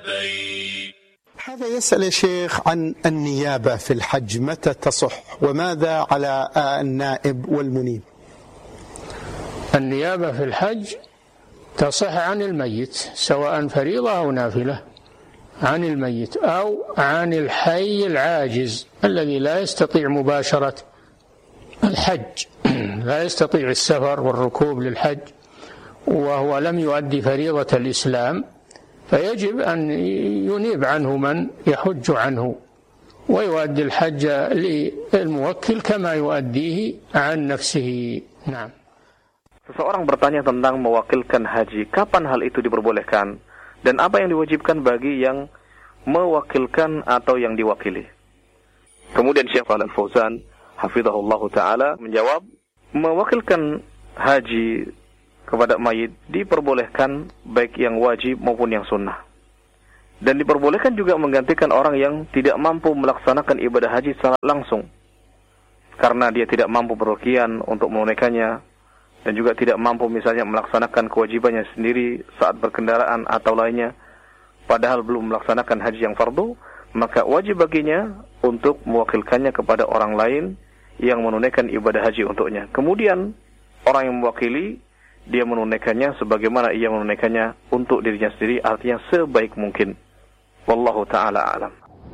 هذا يسأل يا شيخ عن النيابة في الحج متى تصح وماذا على النائب والمنيب؟ النيابة في الحج تصح عن الميت سواء فريضة أو نافلة، عن الميت أو عن الحي العاجز الذي لا يستطيع مباشرة الحج، لا يستطيع السفر والركوب للحج وهو لم يؤدي فريضة الإسلام، فيجب أن ينيب عنه من يحج عنه ويؤدي الحج للموكل كما يؤديه عن نفسه. نعم. Seseorang bertanya tentang mewakilkan haji, kapan hal itu diperbolehkan dan apa yang diwajibkan bagi yang mewakilkan atau yang diwakili. Kemudian Syekh Shalih Al-Fauzan hafizahullah taala menjawab, mewakilkan haji kepada mayit diperbolehkan baik yang wajib maupun yang sunnah. Dan diperbolehkan juga menggantikan orang yang tidak mampu melaksanakan ibadah haji secara langsung karena dia tidak mampu berukian untuk menunaikannya dan juga tidak mampu misalnya melaksanakan kewajibannya sendiri saat berkendaraan atau lainnya, padahal belum melaksanakan haji yang fardu, maka wajib baginya untuk mewakilkannya kepada orang lain yang menunaikan ibadah haji untuknya. Kemudian orang yang mewakili, dia menunaikannya sebagaimana ia menunaikannya untuk dirinya sendiri, artinya sebaik mungkin. Wallahu ta'ala a'lam.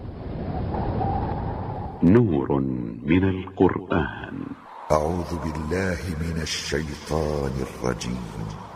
Nurun minal Qur'an. أعوذ بالله من الشيطان الرجيم